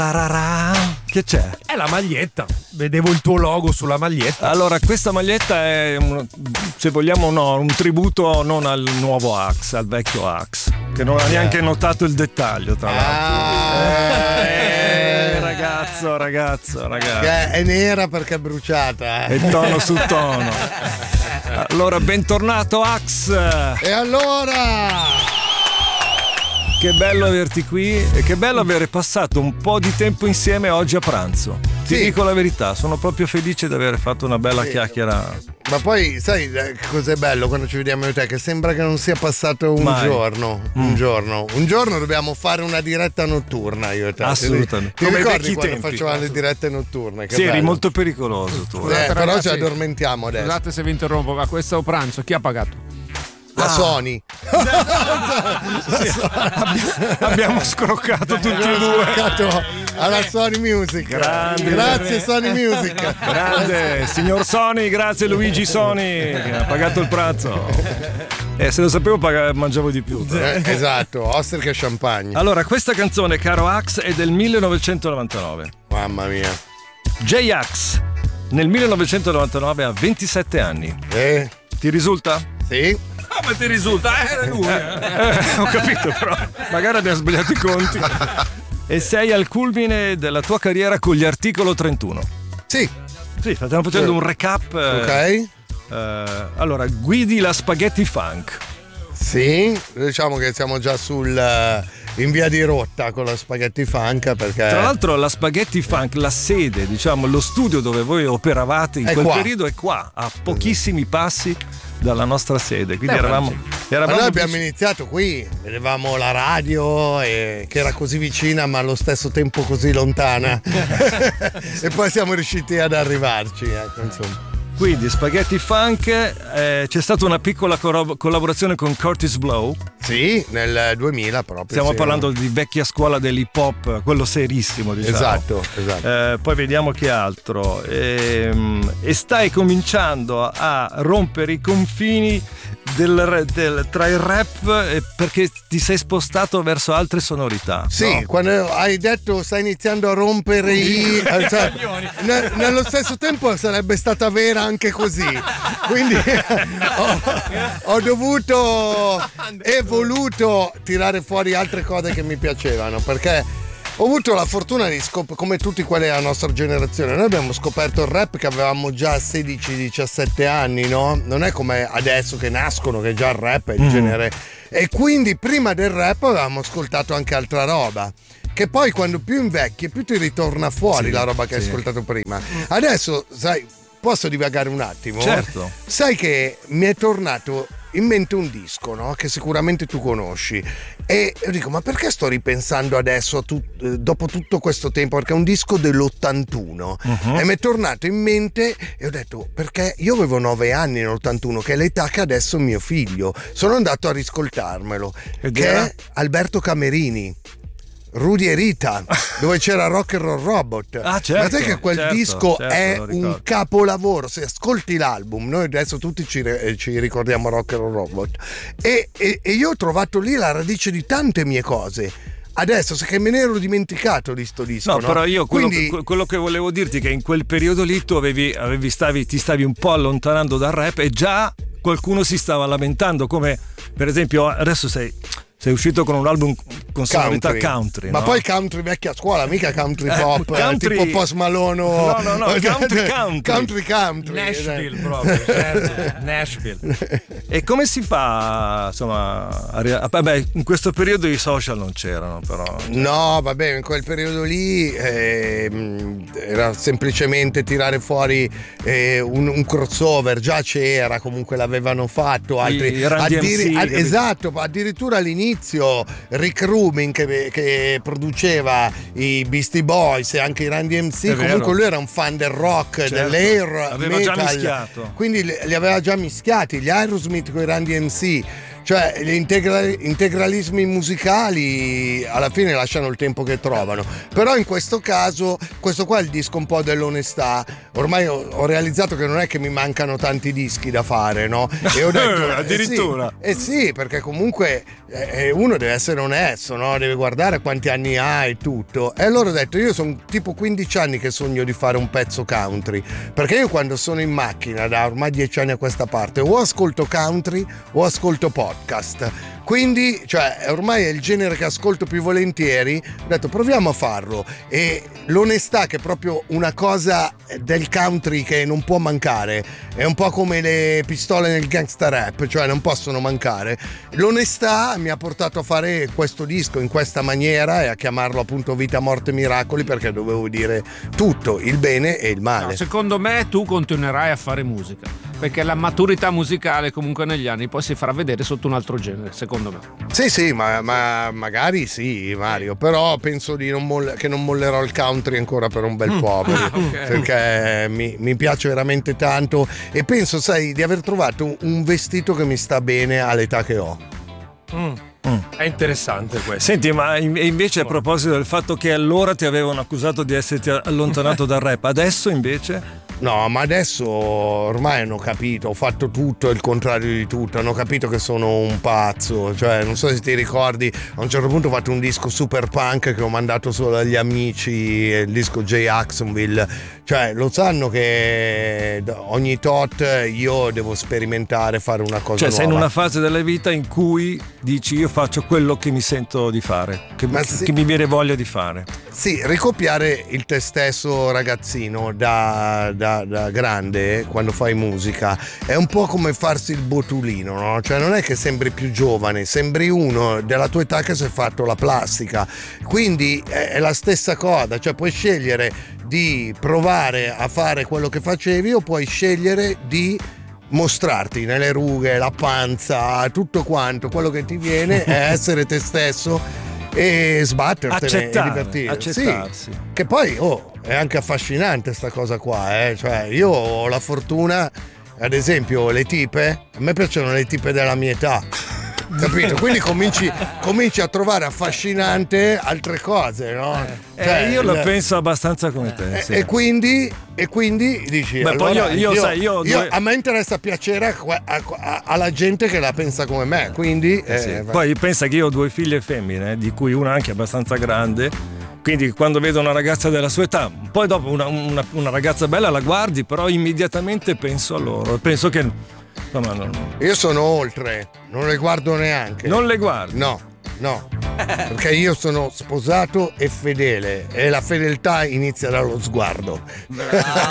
Che c'è? È la maglietta. Vedevo il tuo logo sulla maglietta. Allora, questa maglietta è, se vogliamo, un tributo non al nuovo Axe, al vecchio Axe, che non ha neanche notato il dettaglio, tra l'altro. Ragazzo. È nera perché è bruciata. È tono su tono. Allora, bentornato Axe. E allora? Che bello averti qui e che bello avere passato un po' di tempo insieme oggi a pranzo. Ti dico la verità, sono proprio felice di aver fatto una bella chiacchiera. Ma poi sai cos'è bello quando ci vediamo io e te? Che sembra che non sia passato un giorno. Un giorno dobbiamo fare una diretta notturna io e te. Assolutamente. Ti ricordi quando facevamo le dirette notturne? Che sì, bello. Eri molto pericoloso tu. Però ragazzi, ci addormentiamo adesso. Scusate se vi interrompo, ma questo pranzo chi ha pagato? La Sony. Abbiamo scroccato tutti e due. Alla Sony Music. Grazie Sony Music. Grande signor Sony, grazie Luigi Sony che ha pagato il pranzo. Se lo sapevo mangiavo di più. Esatto, ostriche e champagne. Allora, questa canzone, caro Axe, è del 1999. Mamma mia. J-Ax nel 1999 ha 27 anni. Ti risulta? Sì. Ma ti risulta? Era lui. Ho capito, però magari abbiamo sbagliato i conti. E sei al culmine della tua carriera con gli Articolo 31. Sì, stiamo facendo un recap. Ok. Allora, guidi la Spaghetti Funk. Sì, diciamo che siamo già in via di rotta con la Spaghetti Funk, perché tra l'altro la Spaghetti Funk, la sede, diciamo lo studio dove voi operavate in quel periodo è qua, a pochissimi passi dalla nostra sede, quindi eravamo ma noi abbiamo iniziato qui, vedevamo la radio che era così vicina ma allo stesso tempo così lontana e poi siamo riusciti ad arrivarci, insomma. Quindi Spaghetti Funk, c'è stata una piccola collaborazione con Curtis Blow. Sì, nel 2000 proprio. Stiamo parlando di vecchia scuola dell'hip hop, quello serissimo, diciamo. Esatto. Poi vediamo che altro. E stai cominciando a rompere i confini tra il rap, perché ti sei spostato verso altre sonorità. Sì, no? Quando hai detto stai iniziando a rompere nello stesso tempo sarebbe stata vera anche così, quindi ho dovuto e voluto tirare fuori altre cose che mi piacevano, perché ho avuto la fortuna di come tutti quelli della nostra generazione, noi abbiamo scoperto il rap che avevamo già 16-17 anni, no? Non è come adesso che nascono, che già il rap è il genere, e quindi prima del rap avevamo ascoltato anche altra roba, che poi quando più invecchi più ti ritorna fuori la roba che hai ascoltato prima. Adesso, sai, posso divagare un attimo? Certo. Sai che mi è tornato in mente un disco, no? Che sicuramente tu conosci, e io dico, ma perché sto ripensando adesso dopo tutto questo tempo, perché è un disco dell'81 e mi è tornato in mente e ho detto, perché io avevo 9 anni nell'81, che è l'età che adesso mio figlio, sono andato a riscoltarmelo, che è Alberto Camerini, Rudy e Rita, dove c'era Rock and Roll Robot. Certo, ma sai che quel disco è un capolavoro, se ascolti l'album, noi adesso tutti ci ricordiamo Rock and Roll Robot, e io ho trovato lì la radice di tante mie cose. Adesso se che me ne ero dimenticato di sto disco. No, però io quello che volevo dirti è che in quel periodo lì tu ti stavi un po' allontanando dal rap e già qualcuno si stava lamentando, come per esempio adesso sei uscito con un album con sonorità country, ma no? Poi country vecchia scuola, mica country pop, tipo Post Malone. No, country. Nashville proprio, certo. Nashville. E come si fa, insomma, vabbè, in questo periodo i social non c'erano, però. No, vabbè, in quel periodo lì era semplicemente tirare fuori un crossover, già c'era, comunque l'avevano fatto altri, esatto, addirittura all'inizio Rick Rubin che produceva i Beastie Boys e anche i Run DMC, comunque lui era un fan del rock, dell'air aveva metal, già mischiato, quindi li aveva già mischiati, gli Aerosmith con i Run DMC, Cioè, gli integralismi musicali alla fine lasciano il tempo che trovano. Però in questo caso, questo qua è il disco un po' dell'onestà. Ormai ho realizzato che non è che mi mancano tanti dischi da fare, no? E ho detto, addirittura. Sì, perché comunque uno deve essere onesto, no? Deve guardare quanti anni ha e tutto. E allora ho detto, io sono tipo 15 anni che sogno di fare un pezzo country, perché io quando sono in macchina da ormai 10 anni a questa parte o ascolto country o ascolto podcast. Quindi, cioè, ormai è il genere che ascolto più volentieri. Ho detto, proviamo a farlo. E l'onestà, che è proprio una cosa del country che non può mancare, è un po' come le pistole nel gangsta rap, cioè non possono mancare. L'onestà mi ha portato a fare questo disco in questa maniera e a chiamarlo appunto Vita, Morte, Miracoli, perché dovevo dire tutto, il bene e il male. No, secondo me tu continuerai a fare musica, perché la maturità musicale comunque negli anni poi si farà vedere sotto un altro genere, secondo me. Sì, ma magari sì, Mario, però penso di che non mollerò il country ancora per un bel po', perché mi piace veramente tanto e penso, sai, di aver trovato un vestito che mi sta bene all'età che ho. È interessante questo. Senti, ma invece a proposito del fatto che allora ti avevano accusato di esserti allontanato dal rap, adesso invece? No, ma adesso ormai hanno capito, ho fatto tutto e il contrario di tutto, hanno capito che sono un pazzo, cioè non so se ti ricordi, a un certo punto ho fatto un disco super punk che ho mandato solo agli amici, il disco J. Jacksonville, cioè lo sanno che ogni tot io devo sperimentare, fare una cosa nuova. Sei in una fase della vita in cui dici io faccio quello che mi sento di fare, che mi viene voglia di fare. Sì, ricopiare il te stesso ragazzino da grande quando fai musica è un po' come farsi il botulino, no? Cioè non è che sembri più giovane, sembri uno della tua età che si è fatto la plastica, quindi è la stessa cosa, cioè puoi scegliere di provare a fare quello che facevi o puoi scegliere di mostrarti nelle rughe, la panza, tutto quanto, quello che ti viene è essere te stesso e sbattertene e divertirti. Accettarsi. Sì, che poi è anche affascinante sta cosa qua, cioè io ho la fortuna, ad esempio le tipe, a me piacciono le tipe della mia età, capito? Quindi cominci a trovare affascinante altre cose, no? Cioè, io lo penso abbastanza come te, sì. E quindi dici, beh, allora, poi io a me interessa piacere alla gente che la pensa come me, quindi sì. Poi pensa che io ho 2 figlie femmine, di cui una anche abbastanza grande, quindi quando vedo una ragazza della sua età, poi dopo una ragazza bella la guardi, però immediatamente penso a loro, penso che insomma, io sono oltre, non le guardo neanche. Non le guardi? No, perché io sono sposato e fedele e la fedeltà inizia dallo sguardo.